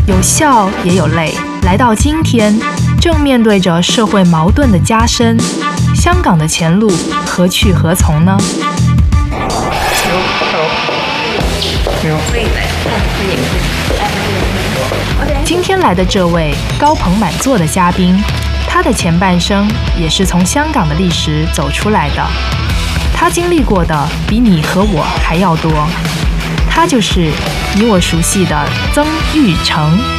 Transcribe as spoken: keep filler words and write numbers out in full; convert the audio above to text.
有笑也有泪。来到今天，正面对着社会矛盾的加深，香港的前路何去何从呢？今天来的这位高朋满座的嘉宾，他的前半生也是从香港的历史走出来的，他经历过的比你和我还要多。他就是你我熟悉的曾钰成。